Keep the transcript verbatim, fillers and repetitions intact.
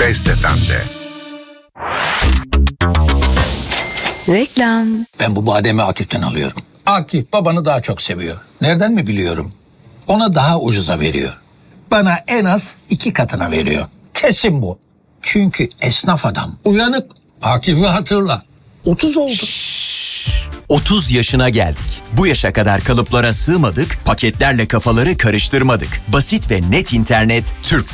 Best F M'de. Reklam. Ben bu bademi Akif'ten alıyorum. Akif babanı daha çok seviyor. Nereden mi biliyorum? Ona daha ucuza veriyor. Bana en az iki katına veriyor. Kesin bu. Çünkü esnaf adam. Uyanık. Akif'i hatırla. otuz oldu. otuz yaşına geldik. Bu yaşa kadar kalıplara sığmadık, paketlerle kafaları karıştırmadık. Basit ve net internet Türk